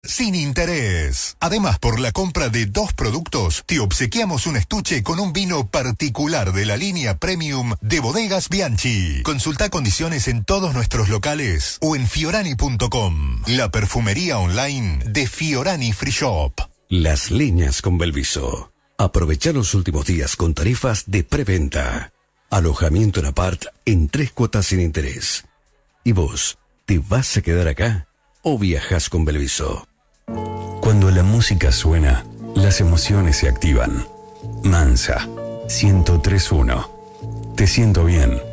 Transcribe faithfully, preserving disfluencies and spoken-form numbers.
sin interés. Además, por la compra de dos productos, te obsequiamos un estuche con un vino particular de la línea Premium de Bodegas Bianchi. Consulta condiciones en todos nuestros locales o en fiorani punto com, la perfumería online de Fiorani Free Shop. Las Leñas con Belviso. Aprovecha los últimos días con tarifas de preventa. Alojamiento en apart en tres cuotas sin interés. ¿Y vos, te vas a quedar acá o viajas con Belviso? Cuando la música suena, las emociones se activan. Mansa, ciento tres punto uno. Te siento bien.